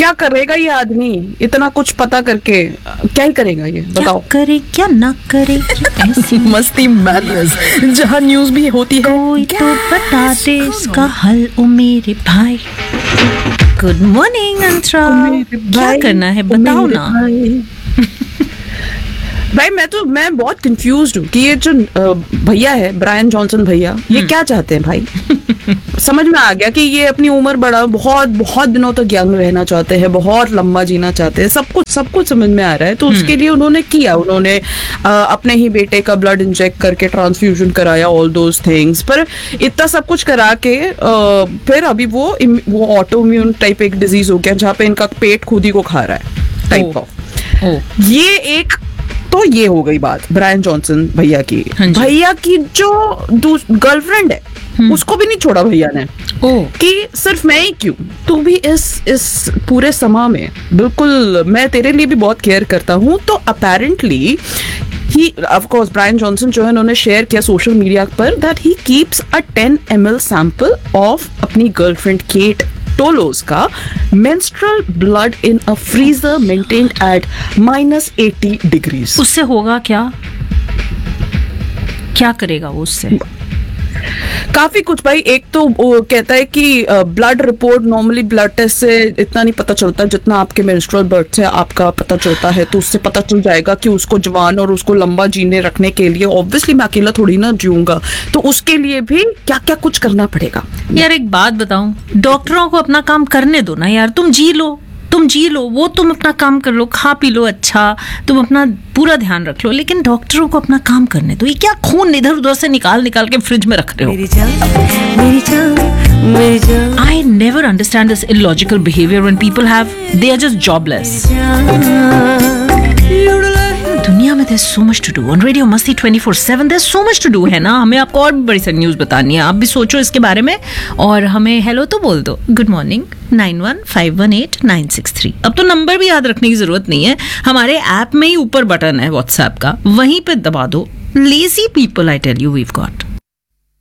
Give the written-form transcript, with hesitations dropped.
क्या करेगा ये आदमी इतना कुछ पता करके? क्या ही करेगा ये, बताओ। क्या करे क्या ना करे, ऐसी मस्ती मैडनेस जहाँ न्यूज भी होती है। कोई तो बता दे इसका हल ओ मेरे भाई। गुड मॉर्निंग अंतरा, क्या करना है बताओ ना। भाई मैं बहुत कंफ्यूज्ड हूँ कि ये जो भैया है ब्रायन जॉनसन भैया, ये क्या चाहते हैं भाई। समझ में आ गया कि ये अपनी उम्र बढ़ा, बहुत बहुत दिनों तक यंग रहना चाहते हैं, बहुत लंबा जीना चाहते हैं, सब कुछ समझ में आ रहा है। तो उसके लिए उन्होंने किया, उन्होंने अपने ही बेटे का ब्लड इंजेक्ट करके ट्रांसफ्यूजन कराया, ऑल दोज थिंग्स। पर इतना सब कुछ करा के फिर अभी वो ऑटोइम्यून टाइप एक डिजीज हो गया जहाँ पे इनका पेट खुद ही को खा रहा है टाइप ऑफ। ये एक तो ये हो गई बात ब्रायन जॉनसन भैया की। भैया की जो गर्लफ्रेंड है उसको भी नहीं छोड़ा भैया ने कि सिर्फ मैं ही क्यों, तू भी इस पूरे समय में बिल्कुल मैं तेरे लिए भी बहुत केयर करता हूँ। तो apparently he of course Brian Johnson जो है उन्होंने शेयर किया सोशल मीडिया पर that he keeps a 10 ml sample of अपनी गर्लफ्रेंड केट टोलोस का menstrual blood in a freezer maintained at -80 degrees। उससे होगा क्या करेगा वो उससे? काफी कुछ भाई। एक तो वो कहता है कि blood report, normally blood test से इतना नहीं पता चलता जितना आपके मेंस्ट्रुअल ब्लड से आपका पता चलता है। तो उससे पता चल जाएगा कि उसको जवान और उसको लंबा जीने रखने के लिए ऑब्वियसली मैं अकेला थोड़ी ना जीऊंगा, तो उसके लिए भी क्या क्या कुछ करना पड़ेगा। यार एक बात बताऊं, डॉक्टरों को अपना काम करने दो ना यार। तुम जी लो, वो तुम अपना काम कर लो, खा पी लो, अच्छा तुम अपना पूरा ध्यान रख लो, लेकिन डॉक्टरों को अपना काम करने दो। ये क्या खून इधर उधर से निकाल के फ्रिज में रख रहे हो? I never understand this illogical behavior when people they are just jobless. दुनिया में there's so much to do on Radio Masti 24/7. there's so much to do है ना। हमें आपको और भी बड़ी सारी न्यूज बतानी है, आप भी सोचो इसके बारे में और हमें हेलो तो बोल दो। Good morning 91518963। अब तो नंबर भी याद रखने की जरूरत नहीं है, हमारे ऐप में ही ऊपर बटन है व्हाट्सएप का, वहीं पे दबा दो। Lazy people I tell you we've got.